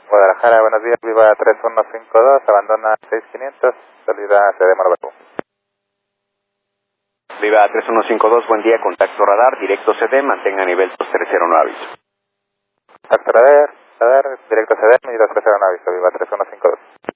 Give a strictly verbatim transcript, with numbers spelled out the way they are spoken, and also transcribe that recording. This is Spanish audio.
Guadalajara, buenos días, Viva tres uno cinco dos, abandona seis quinientos, salida C D Morbaco. Viva tres uno cinco dos, buen día, contacto radar, directo C D, mantenga nivel dos tres cero, no aviso. Contacto radar, radar, directo C D, nivel dos tres cero, no aviso, Viva tres uno cinco dos.